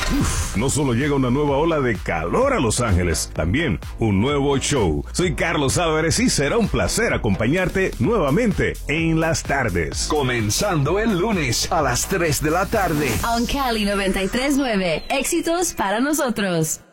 No solo llega una nueva ola de calor a Los Ángeles, también un nuevo show. Soy Carlos Álvarez y será un placer acompañarte nuevamente en las tardes. Comenzando el lunes a las 3 de la tarde. On Cali 93.9. Éxitos para nosotros.